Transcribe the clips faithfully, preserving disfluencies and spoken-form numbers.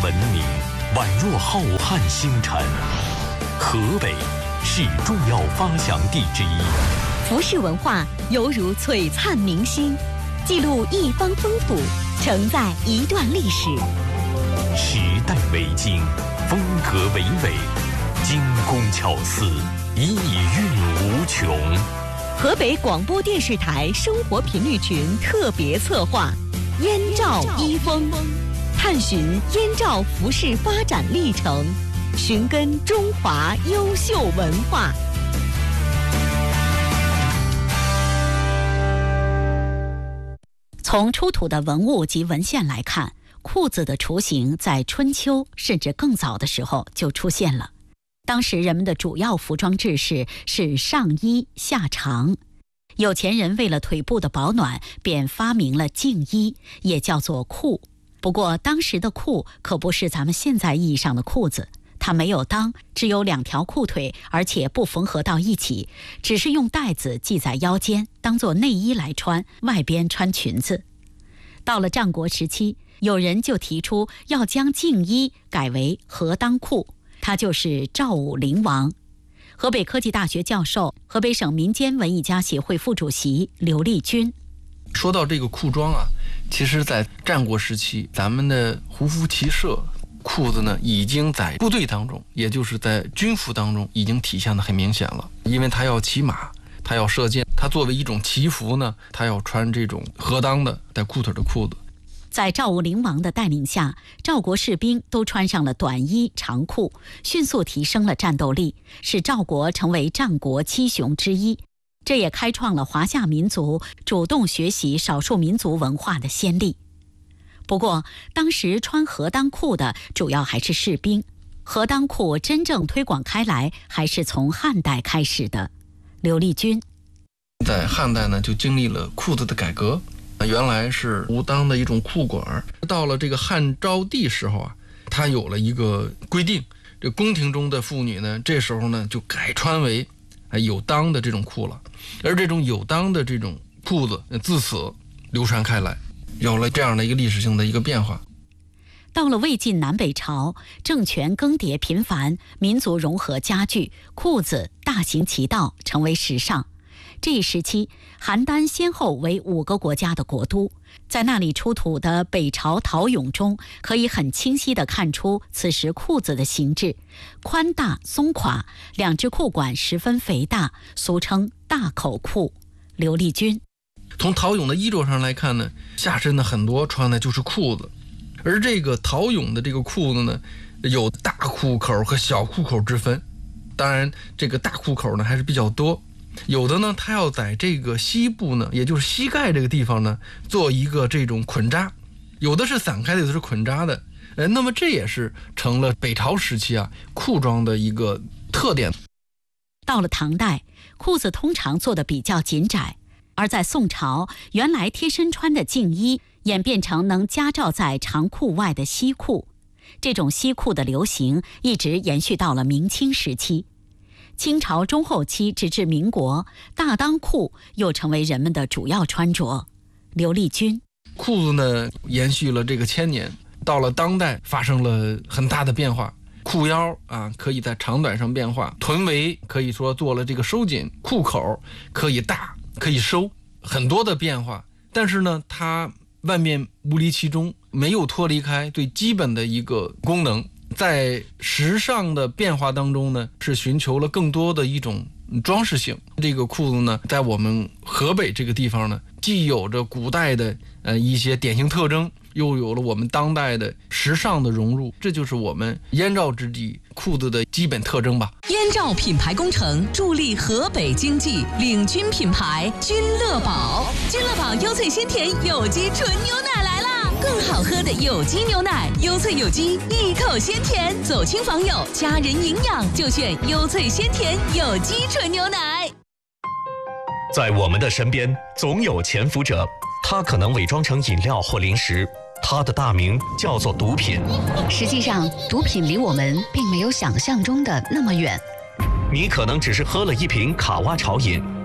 文明宛若浩瀚星辰。河北是重要发祥地之一， 服饰文化犹如璀璨明星，记录一方风土，承载一段历史。 时代为经，风格娓娓，精工巧思，意蕴无穷。 河北广播电视台生活频率群特别策划《燕赵衣风》，探寻燕赵服饰发展历程，寻根中华优秀文化。 从出土的文物及文献来看，裤子的雏形在春秋甚至更早的时候就出现了。当时人们的主要服装制式是上衣下长，有钱人为了腿部的保暖，便发明了净衣，也叫做裤。不过当时的裤可不是咱们现在意义上的裤子，它没有裆，只有两条裤腿，而且不缝合到一起，只是用带子系在腰间，当作内衣来穿，外边穿裙子。到了战国时期，有人就提出要将净衣改为合裆裤，他就是赵武灵王。河北科技大学教授、河北省民间文艺家协会副主席刘立军。 说到这个裤装啊，其实在战国时期，咱们的胡服骑射裤子呢，已经在部队当中，也就是在军服当中已经体现得很明显了。因为他要骑马，他要射箭，他作为一种骑服呢，他要穿这种合裆的带裤腿的裤子。 在赵武灵王的带领下，赵国士兵都穿上了短衣长裤，迅速提升了战斗力，使赵国成为战国七雄之一。这也开创了华夏民族主动学习少数民族文化的先例。不过，当时穿合裆裤的主要还是士兵，合裆裤真正推广开来还是从汉代开始的。刘立军在汉代呢，就经历了裤子的改革。原来是无裆的一种裤管，到了这个汉昭帝时候啊，他有了一个规定，这宫廷中的妇女呢，这时候呢就改穿为有裆的这种裤了，而这种有裆的这种裤子自此流传开来，有了这样的一个历史性的一个变化。 到了魏晋南北朝，政权更迭频繁，民族融合加剧，裤子大行其道，成为时尚。这一时期，邯郸先后为五个国家的国都，在那里出土的北朝陶俑中，可以很清晰地看出此时裤子的形制，宽大松垮，两只裤管十分肥大，俗称大口裤。刘立军从陶俑的衣着上来看呢，下身的很多穿的就是裤子，而这个陶俑的这个裤子呢，有大裤口和小裤口之分。当然，这个大裤口呢还是比较多。有的呢，它要在这个膝部呢，也就是膝盖这个地方呢，做一个这种捆扎；有的是散开的，有的是捆扎的。呃，那么这也是成了北朝时期啊裤装的一个特点。 到了唐代，裤子通常做得比较紧窄，而在宋朝，原来贴身穿的净衣演变成能夹罩在长裤外的西裤。这种西裤的流行一直延续到了明清时期。清朝中后期直至民国，大裆裤又成为人们的主要穿着。刘立军裤子呢延续了这个千年，到了当代发生了很大的变化。裤腰啊可以在长短上变化，臀围可以说做了这个收紧，裤口可以大可以收，很多的变化。但是呢，它万变不离其中，没有脱离开最基本的一个功能。在时尚的变化当中呢，是寻求了更多的一种装饰性。这个裤子呢，在我们河北这个地方呢，既有着古代的呃一些典型特征，又有了我们当代的时尚的融入，这就是我们燕赵之地裤子的基本特征吧。 燕赵品牌工程助力河北经济，领军品牌君乐宝。君乐宝优萃鲜甜有机纯牛奶来啦！更好喝的有机牛奶，优萃有机，一口鲜甜，走亲访友，家人营养就选优萃鲜甜有机纯牛奶。 在我们的身边，总有潜伏者，他可能伪装成饮料或零食，他的大名叫做毒品。 实际上，毒品离我们并没有想象中的那么远。 你可能只是喝了一瓶卡哇潮饮，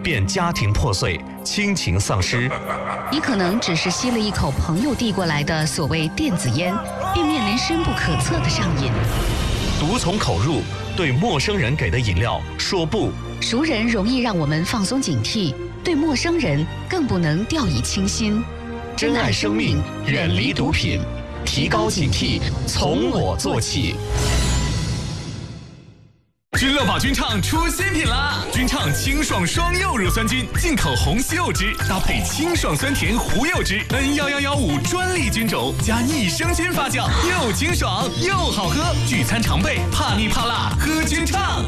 便家庭破碎，亲情丧失。 你可能只是吸了一口朋友递过来的所谓电子烟，并面临深不可测的上瘾。 毒从口入，对陌生人给的饮料说不。 熟人容易让我们放松警惕，对陌生人更不能掉以轻心。 珍爱生命，远离毒品，提高警惕，从我做起。 君乐宝君畅出新品啦！君畅清爽双柚乳酸菌，进口红西柚汁，搭配清爽酸甜胡柚汁 ，N 一一一五专利菌种，加益生菌发酵，又清爽又好喝。聚餐常备，怕腻怕辣，喝君畅。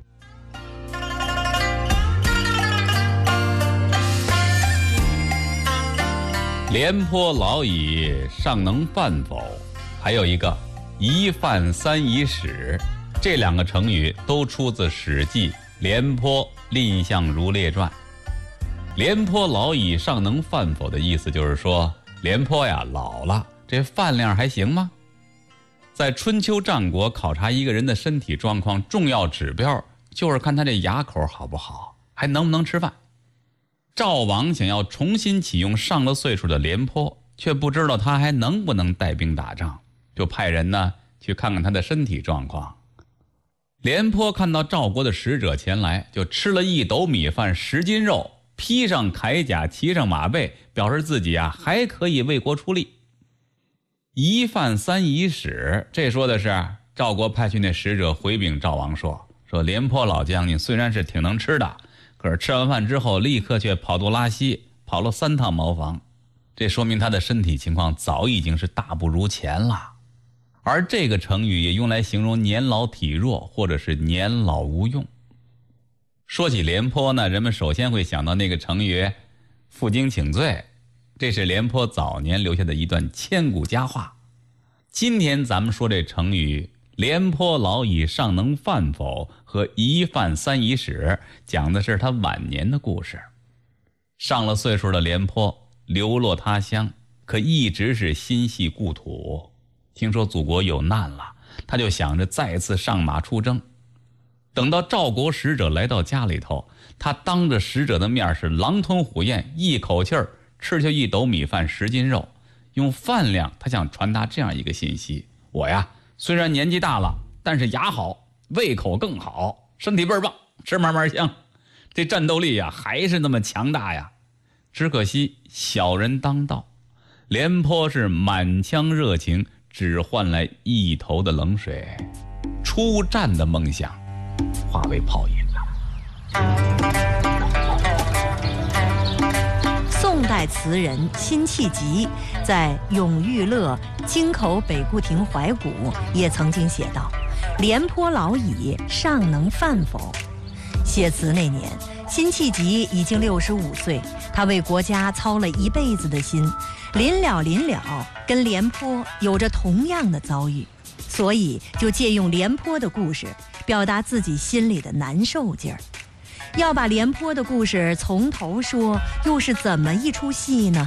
廉颇老矣，尚能饭否？还有一个一饭三已死，这两个成语都出自《史记·廉颇蔺相如列传》。廉颇老矣，尚能饭否的意思就是说，廉颇呀老了，这饭量还行吗？在春秋战国考察一个人的身体状况，重要指标就是看他这牙口好不好，还能不能吃饭。赵王想要重新启用上了岁数的廉颇，却不知道他还能不能带兵打仗，就派人呢去看看他的身体状况。廉颇看到赵国的使者前来，就吃了一斗米饭十斤肉，披上铠甲，骑上马背，表示自己啊还可以为国出力。一饭三已死，这说的是赵国派去那使者回禀赵王说，说廉颇老将军虽然是挺能吃的，可是吃完饭之后立刻却跑肚拉稀，跑了三趟茅房，这说明他的身体情况早已经是大不如前了。而这个成语也用来形容年老体弱，或者是年老无用。说起廉颇呢，人们首先会想到那个成语负荆请罪，这是廉颇早年留下的一段千古佳话。今天咱们说这成语廉颇老矣，尚能饭否和一饭三已死，讲的是他晚年的故事。上了岁数的廉颇流落他乡，可一直是心系故土。听说祖国有难了，他就想着再次上马出征。等到赵国使者来到家里头，他当着使者的面是狼吞虎咽，一口气儿吃下一斗米饭十斤肉。用饭量他想传达这样一个信息，我呀虽然年纪大了，但是牙好，胃口更好，身体倍儿棒，吃慢慢香，这战斗力呀还是那么强大呀。只可惜小人当道，廉颇是满腔热情，只换来一头的冷水，出战的梦想化为泡影了。 宋代词人辛弃疾在《永遇乐·京口北固亭怀古》也曾经写道：“廉颇老矣，尚能饭否？”写词那年，辛弃疾已经六十五岁，他为国家操了一辈子的心，临了临了，跟廉颇有着同样的遭遇，所以就借用廉颇的故事，表达自己心里的难受劲儿。要把廉颇的故事从头说，又是怎么一出戏呢？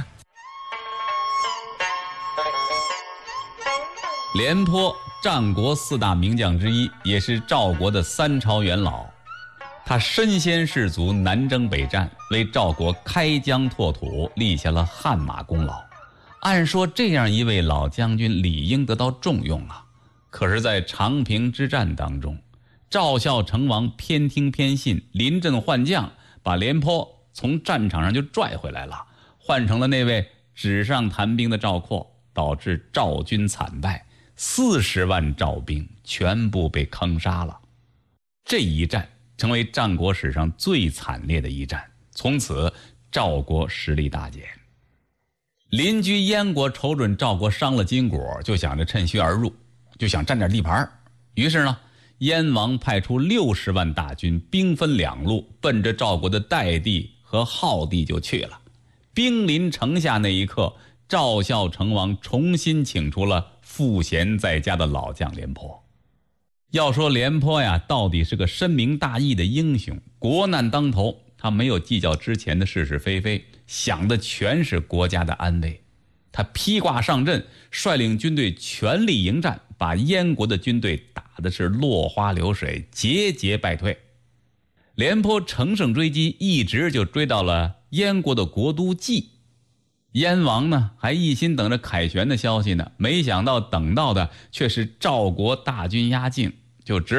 廉颇，战国四大名将之一，也是赵国的三朝元老。他身先士卒，南征北战，为赵国开疆拓土立下了汗马功劳。按说这样一位老将军理应得到重用啊，可是在长平之战当中，赵孝成王偏听偏信，临阵换将，把廉颇从战场上就拽回来了，换成了那位纸上谈兵的赵括，导致赵军惨败，四十万赵兵全部被坑杀了。这一战成为战国史上最惨烈的一战，从此赵国实力大减。邻居燕国瞅准赵国伤了筋骨，就想着趁虚而入，就想占点地盘。于是呢，燕王派出六十万大军，兵分两路，奔着赵国的代地和浩地就去了。兵临城下那一刻，赵孝成王重新请出了赋闲在家的老将廉颇。要说廉颇呀，到底是个深明大义的英雄，国难当头，他没有计较之前的是是非非，想的全是国家的安危。他披挂上阵，率领军队全力迎战，把燕国的军队打的是落花流水，节节败退。 廉颇乘胜追击，一直就追到了燕国的国都蓟。燕王呢还一心等着凯旋的消息呢，没想到等到的却是赵国大军压境，就只